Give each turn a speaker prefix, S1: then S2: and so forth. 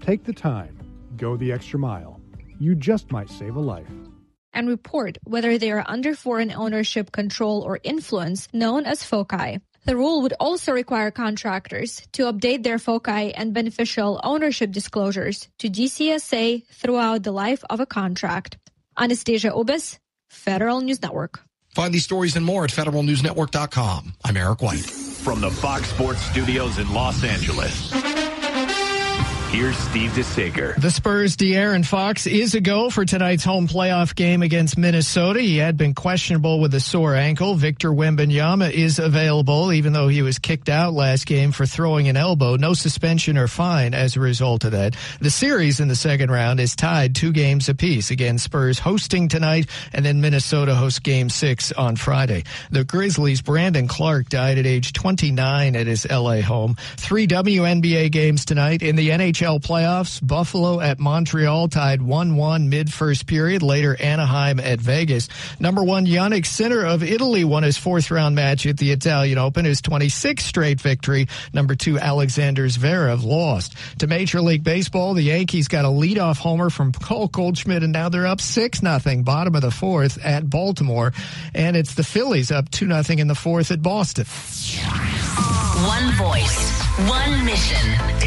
S1: Take the time. Go the extra mile. You just might save a life.
S2: And report whether they are under foreign ownership, control, or influence, known as FOCI. The rule would also require contractors to update their FOCI and beneficial ownership disclosures to DCSA throughout the life of a contract. Anastasia Ubis, Federal News Network.
S3: Find these stories and more at federalnewsnetwork.com. I'm Eric White.
S4: From the Fox Sports Studios in Los Angeles, here's Steve DeSager.
S5: The Spurs' De'Aaron Fox is a go for tonight's home playoff game against Minnesota. He had been questionable with a sore ankle. Victor Wembanyama is available, even though he was kicked out last game for throwing an elbow. No suspension or fine as a result of that. The series in the second round is tied 2 games apiece. Again, Spurs hosting tonight, and then Minnesota hosts Game 6 on Friday. The Grizzlies' Brandon Clark died at age 29 at his L.A. home. 3 WNBA games tonight. In the NHL playoffs, Buffalo at Montreal tied 1-1 mid-first period. Later, Anaheim at Vegas. Number 1, Jannik Sinner of Italy won his 4th-round match at the Italian Open, his 26th straight victory. Number 2, Alexander Zverev lost. To Major League Baseball, the Yankees got a leadoff homer from Cole Goldschmidt, and now they're up 6-0, bottom of the 4th at Baltimore. And it's the Phillies up 2-0 in the 4th at Boston.
S6: One voice, one mission.